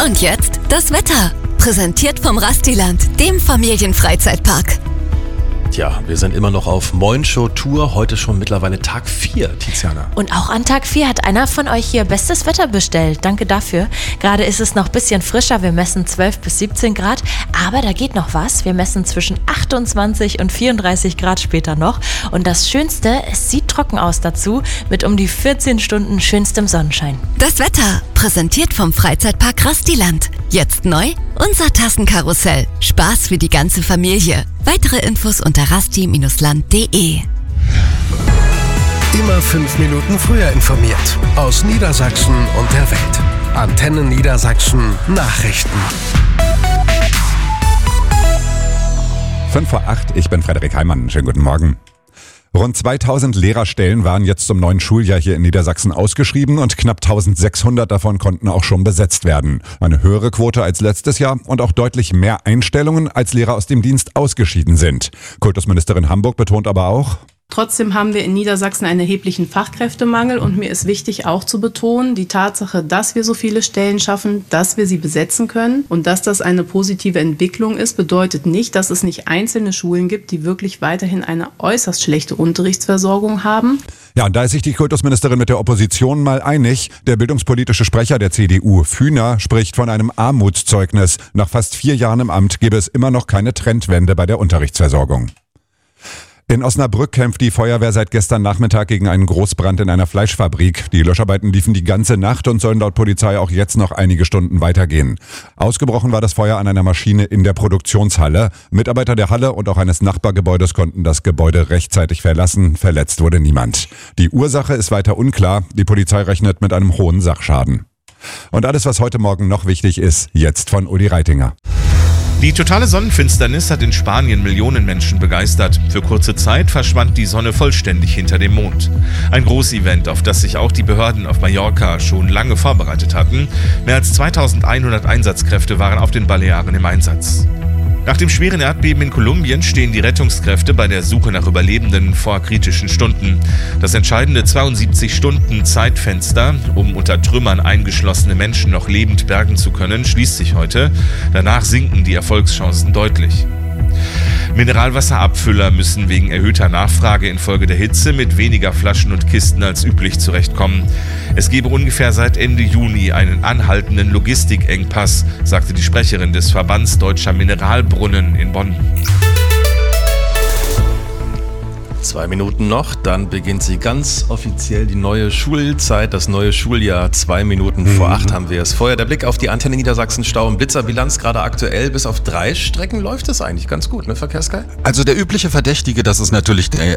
Und jetzt das Wetter. Präsentiert vom Rastiland, dem Familienfreizeitpark. Tja, wir sind immer noch auf Moin-Show-Tour. Heute schon mittlerweile Tag 4, Tiziana. Und auch an Tag 4 hat einer von euch hier bestes Wetter bestellt. Danke dafür. Gerade ist es noch ein bisschen frischer. Wir messen 12 bis 17 Grad. Aber da geht noch was. Wir messen zwischen 28 und 34 Grad später noch. Und das Schönste, es sieht trocken aus dazu, mit um die 14 Stunden schönstem Sonnenschein. Das Wetter, präsentiert vom Freizeitpark Rastiland. Jetzt neu, unser Tassenkarussell. Spaß für die ganze Familie. Weitere Infos unter rasti-land.de. Immer 5 Minuten früher informiert. Aus Niedersachsen und der Welt. Antenne Niedersachsen Nachrichten. 7:55, ich bin Frederik Heimann. Schönen guten Morgen. Rund 2000 Lehrerstellen waren jetzt zum neuen Schuljahr hier in Niedersachsen ausgeschrieben und knapp 1600 davon konnten auch schon besetzt werden. Eine höhere Quote als letztes Jahr und auch deutlich mehr Einstellungen, als Lehrer aus dem Dienst ausgeschieden sind. Kultusministerin Hamburg betont aber auch: Trotzdem haben wir in Niedersachsen einen erheblichen Fachkräftemangel und mir ist wichtig auch zu betonen, die Tatsache, dass wir so viele Stellen schaffen, dass wir sie besetzen können und dass das eine positive Entwicklung ist, bedeutet nicht, dass es nicht einzelne Schulen gibt, die wirklich weiterhin eine äußerst schlechte Unterrichtsversorgung haben. Ja, und da ist sich die Kultusministerin mit der Opposition mal einig. Der bildungspolitische Sprecher der CDU, Fühner, spricht von einem Armutszeugnis. Nach fast 4 Jahren im Amt gebe es immer noch keine Trendwende bei der Unterrichtsversorgung. In Osnabrück kämpft die Feuerwehr seit gestern Nachmittag gegen einen Großbrand in einer Fleischfabrik. Die Löscharbeiten liefen die ganze Nacht und sollen laut Polizei auch jetzt noch einige Stunden weitergehen. Ausgebrochen war das Feuer an einer Maschine in der Produktionshalle. Mitarbeiter der Halle und auch eines Nachbargebäudes konnten das Gebäude rechtzeitig verlassen. Verletzt wurde niemand. Die Ursache ist weiter unklar. Die Polizei rechnet mit einem hohen Sachschaden. Und alles, was heute Morgen noch wichtig ist, jetzt von Uli Reitinger. Die totale Sonnenfinsternis hat in Spanien Millionen Menschen begeistert. Für kurze Zeit verschwand die Sonne vollständig hinter dem Mond. Ein Großevent, auf das sich auch die Behörden auf Mallorca schon lange vorbereitet hatten. Mehr als 2100 Einsatzkräfte waren auf den Balearen im Einsatz. Nach dem schweren Erdbeben in Kolumbien stehen die Rettungskräfte bei der Suche nach Überlebenden vor kritischen Stunden. Das entscheidende 72-Stunden-Zeitfenster, um unter Trümmern eingeschlossene Menschen noch lebend bergen zu können, schließt sich heute. Danach sinken die Erfolgschancen deutlich. Mineralwasserabfüller müssen wegen erhöhter Nachfrage infolge der Hitze mit weniger Flaschen und Kisten als üblich zurechtkommen. Es gebe ungefähr seit Ende Juni einen anhaltenden Logistikengpass, sagte die Sprecherin des Verbands Deutscher Mineralbrunnen in Bonn. 2 Minuten noch, dann beginnt sie ganz offiziell die neue Schulzeit, das neue Schuljahr. 2 Minuten vor 8 haben wir es. Vorher der Blick auf die Antenne Niedersachsen Stau- und Blitzerbilanz, gerade aktuell. Bis auf 3 Strecken läuft es eigentlich ganz gut, ne, Verkehrskai? Also der übliche Verdächtige, das ist natürlich der